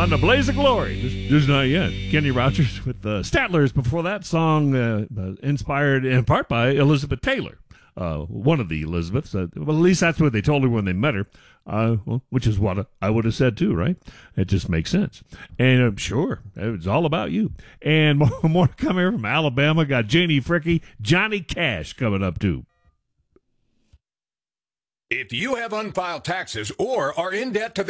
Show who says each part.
Speaker 1: on the Blaze of Glory. Just not yet. Kenny Rogers with Statler's before that song, inspired in part by Elizabeth Taylor. One of the Elizabeths. Well, at least that's what they told her when they met her, which is what I would have said too, right? It just makes sense. And I'm sure it's all about you. And more to come here from Alabama. Got Janie Fricky, Johnny Cash coming up too.
Speaker 2: If you have unfiled taxes or are in debt to the